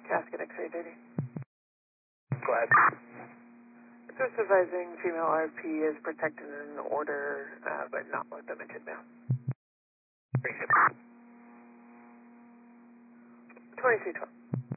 Casket X-ray duty. Go ahead. Just advising female RP is protected in order, but not with the mentioned male. 2312.